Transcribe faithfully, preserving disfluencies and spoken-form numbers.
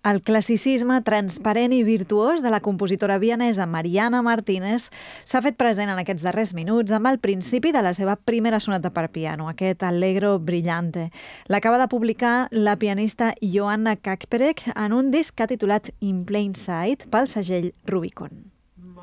El classicisme transparent i virtuós de la compositora vienesa Mariana Martínez s'ha fet present en aquests darrers minuts amb el principi de la seva primera sonata per piano, aquest Allegro brillante. L'acaba de publicar la pianista Joanna Kakperek en un disc que ha titulat In Plain Sight pel segell Rubicon.